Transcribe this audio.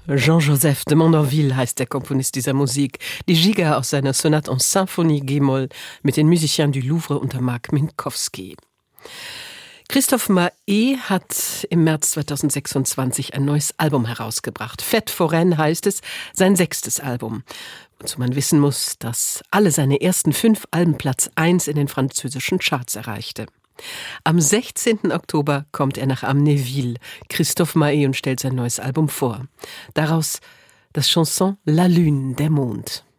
Jean-Joseph de Mandeville heißt der Komponist dieser Musik, die Giga aus seiner Sonate en Symphonie G-Moll mit den Musiciens du Louvre unter Mark Minkowski. Christophe Maé hat im März 2026 ein neues Album herausgebracht. Fête Foraine heißt es, sein 6. Album. Wozu man wissen muss, dass alle seine ersten 5 Alben Platz 1 in den französischen Charts erreichte. Am 16. Oktober kommt er nach Amnéville, Christophe Maé, und stellt sein neues Album vor. Daraus das Chanson La Lune, der Mond.